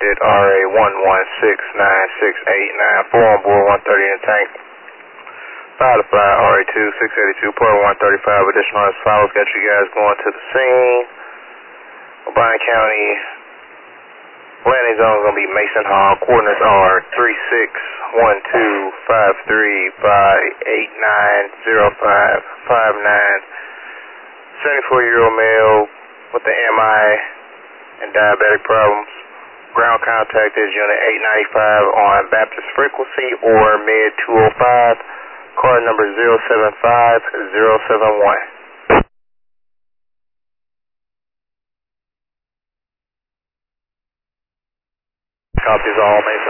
detected RA11696894 on board 130 in the tank. Fire to fly RA2682.135. Additional as follows. Got you guys going to the scene. O'Brien County landing zone is going to be Mason Hall. Coordinates are 361253 by 890559. 74-year-old male with the MI and diabetic problems. Ground contact is unit 895 on Baptist frequency or mid 205. Card number 075071. Copies all,